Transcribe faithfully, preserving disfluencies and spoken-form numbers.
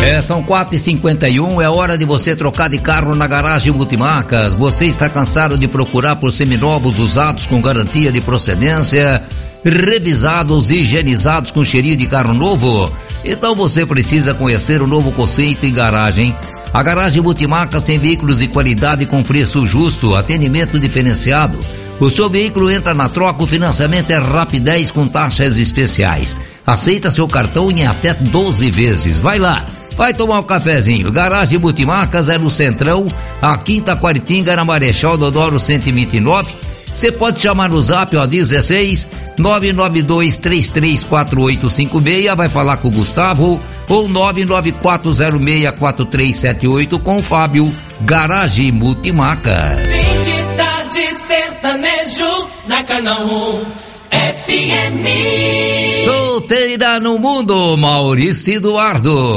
É, são quatro e cinquenta e um, é hora de você trocar de carro na Garagem Multimarcas. Você está cansado de procurar por seminovos usados com garantia de procedência, revisados e higienizados com cheirinho de carro novo? Então você precisa conhecer o novo conceito em garagem. A Garagem Multimarcas tem veículos de qualidade com preço justo, atendimento diferenciado. O seu veículo entra na troca, o financiamento é rapidez com taxas especiais. Aceita seu cartão em até doze vezes. Vai lá, vai tomar um cafezinho. Garagem Multimarcas é no Centrão, a Quinta Quaritinga, na Marechal Deodoro cento e vinte e nove. Você pode chamar no zap, ó, dezesseis, nove nove dois, três três quatro oito cinco seis, vai falar com o Gustavo, ou nove nove quatro zero seis quatro três sete oito com o Fábio. Garagem Multimarcas. Identidade sertanejo na Canal um F M. Solteira no mundo, Maurício Eduardo.